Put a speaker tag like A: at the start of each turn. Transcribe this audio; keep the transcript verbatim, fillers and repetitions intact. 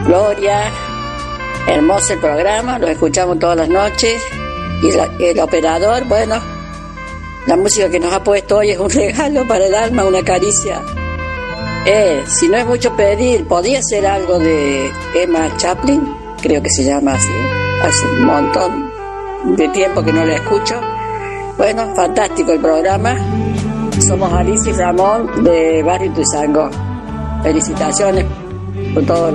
A: Gloria, hermoso el programa, lo escuchamos todas las noches. Y la, el operador, bueno, la música que nos ha puesto hoy es un regalo para el alma, una caricia. Eh, si no es mucho pedir, podría ser algo de Emma Chaplin, creo que se llama así, hace un montón de tiempo que no la escucho. Bueno, fantástico el programa. Somos Alicia y Ramón de Barrio Ituzaingó. Felicitaciones por todo lo